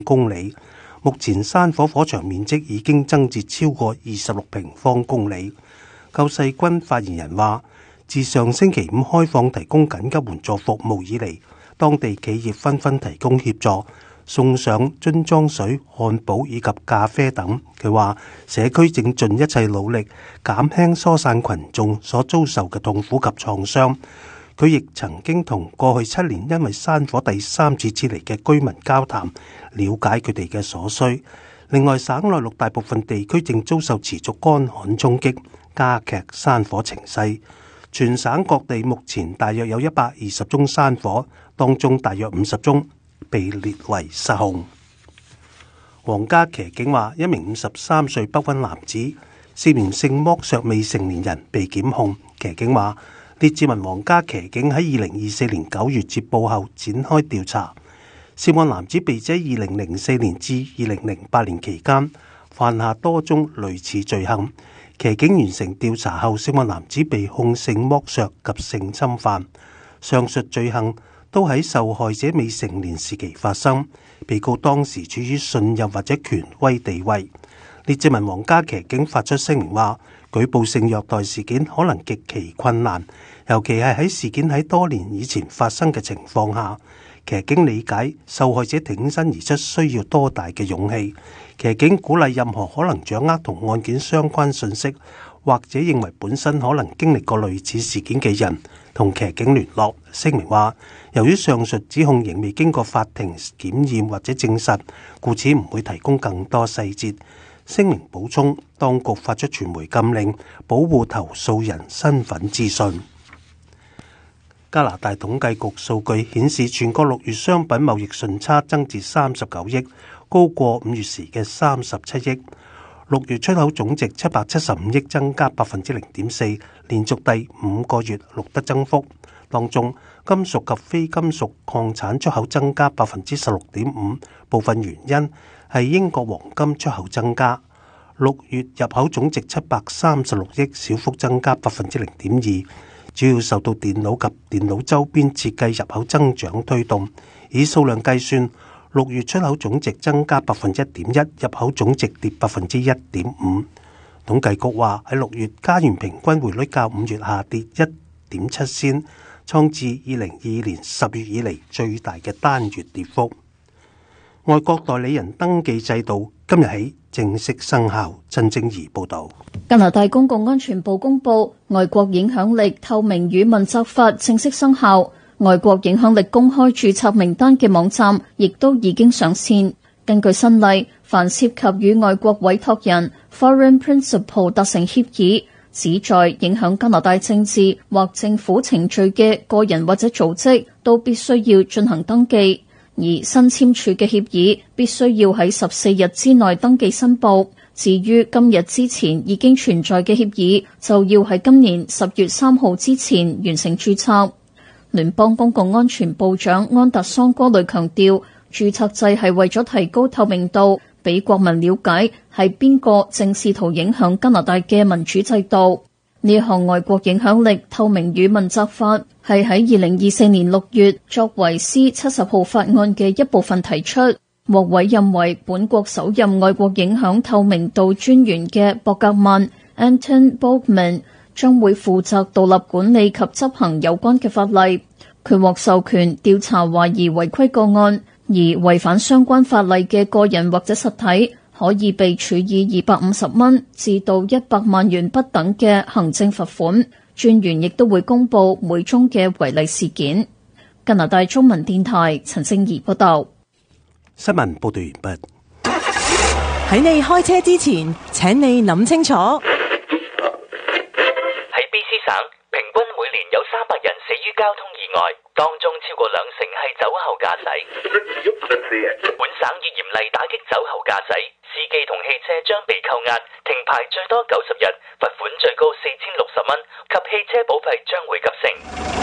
公里。目前山火火場面積已經增至超過26平方公里。救世軍發言人話，自上星期五開放提供緊急援助服務以嚟，當地企業紛紛提供協助，送上樽裝水、漢堡以及咖啡等。佢話社區正盡一切努力減輕疏散群眾所遭受嘅痛苦及創傷。佢亦曾經同過去7年因為山火第3次撤離嘅居民交談，了解佢哋嘅所需。另外，省內6大部分地區正遭受持續乾旱衝擊，加劇山火情勢。全省各地目前大約有120宗山火，當中大約50宗被列為失控。皇家騎警話，一名53歲北溫男子涉嫌性剝削未成年人被檢控。騎警話，列治文皇家騎警喺2024年9月接報後展開調查。涉案男子被指喺2004年至2008年期間犯下多宗類似罪行。騎警完成調查後，涉案男子被控性剝削及性侵犯。上述罪行都喺受害者未成年時期發生，被告當時處於信任或者權威地位。列治文皇家騎警發出聲明話，舉報性虐待事件可能極其困難，尤其係喺事件喺多年以前發生嘅情況下。騎警理解受害者挺身而出需要多大嘅勇氣。騎警鼓勵任何可能掌握同案件相關信息，或者認為本身可能經歷過類似事件嘅人，同騎警聯絡。聲明話，由於上述指控仍未經過法庭檢驗或者證實，故此唔會提供更多細節。聲明補充，當局發出傳媒禁令，保護投訴人身份資訊。加拿大統計局數據顯示，全國6月商品貿易順差增至39億，高過5月時嘅37億。6月出口總值775億，增加 0.4%， 連續第5個月錄得增幅。當中，金屬及非金屬礦產出口增加 16.5%， 部分原因係英國黃金出口增加。6月入口總值736億，小幅增加 0.2%。主要受到電腦及電腦周邊設計入口增長推動。以數量計算，6月出口總值增加 1.1%， 入口總值跌 1.5%。統計局話喺6月加元平均匯率較5月下跌 1.7 仙，創自2022年10月以嚟最大嘅單月跌幅。外國代理人登記制度今日起正式生效。陳正儀報道。 加拿大公共安全部公布，外國影響力透明與問責法正式生效，外國影響力公開註冊名單嘅網站亦都已經上線。根據新例，凡涉及與外國委託人 Foreign Principal 達成協議，旨在影響加拿大政治或政府程序嘅個人或者組織，都必須要進行登記。而新簽署嘅協議必須要喺14日之內登記申報。至於今日之前已經存在嘅協議，就要喺今年10月3號之前完成註冊。聯邦公共安全部長安達桑哥雷強調，註冊制係為咗提高透明度，俾國民了解係邊個正試圖影響加拿大嘅民主制度。呢項外國影響力透明與問責法係喺2024年6月作為 C70 號法案嘅一部分提出，獲委任為本國首任外國影響透明度專員嘅博格曼 Anton Borgman 將會負責獨立管理及執行有關嘅法例。佢獲授權調查懷疑違規個案，而違反相關法例嘅個人或者實體可以被處以250蚊至到100萬元不等嘅行政罰款。專員亦都會公布每宗嘅違例事件。加拿大中文電台陳正儀報道。 新聞報道完畢。 喺你開車之前，請你諗清楚。喺 BC 省，平均每年有300人死於交通意外，當中超過20%係酒後駕駛。本省已嚴厲打擊酒後駕駛，司機同汽車將被扣押、停牌最多90日，罰款最高4060蚊，及汽車保費將會急升。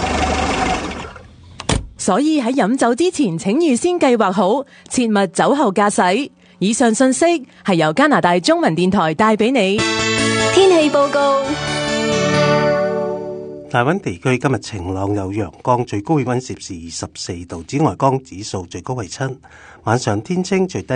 所以喺飲酒之前，請預先計劃好，切勿酒後駕駛。以上信息係由加拿大中文電台帶俾你。 天氣報告。 大溫地區今日晴朗有陽光，最高氣溫攝氏24度，紫外光指數最高為7。晚上天清，最低